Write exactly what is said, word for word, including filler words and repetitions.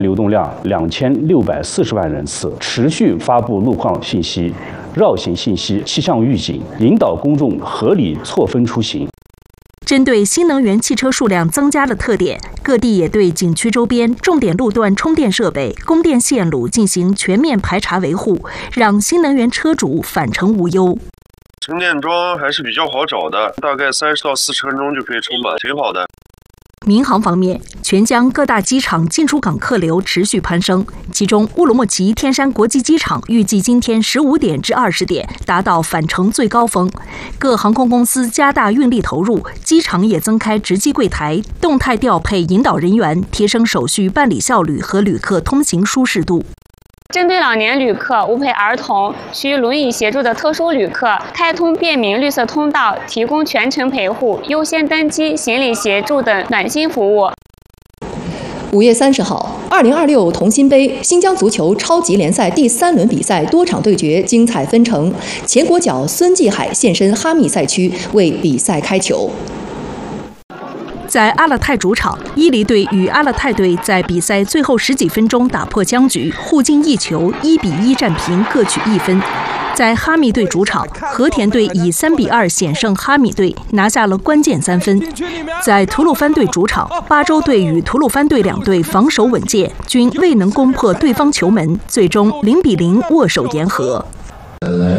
流动量两千六百四十万人次，持续发布路况信息、绕行信息、气象预警，引导公众合理错峰出行。 针对新能源汽车数量增加的特点，各地也对景区周边重点路段充电设备、供电线路进行全面排查维护，让新能源车主返程无忧。 充电桩还是比较好找的，大概三十到四十分钟就可以充满，挺好的。 民航方面，全疆各大机场进出港客流持续攀升，其中乌鲁木齐天山国际机场预计今天十五点至二十点达到返程最高峰。各航空公司加大运力投入，机场也增开值机柜台，动态调配引导人员，提升手续办理效率和旅客通行舒适度。 针对老年旅客、无陪儿童、需轮椅协助的特殊旅客，开通便民绿色通道，提供全程陪护、优先登机、行李协助等暖心服务。 五月三十号，二零二六同心杯新疆足球超级联赛第三轮比赛多场对决精彩纷呈，前国脚孙继海现身哈密赛区为比赛开球。 在阿勒泰主场，伊犁队与阿勒泰队在比赛最后十几分钟打破僵局，互进一球，一比一战平，各取一分。在哈密队主场，和田队以三比二险胜哈密队，拿下了关键三分。在吐鲁番队主场，巴州队与吐鲁番队两队防守稳健，均未能攻破对方球门，最终零比零握手言和。 来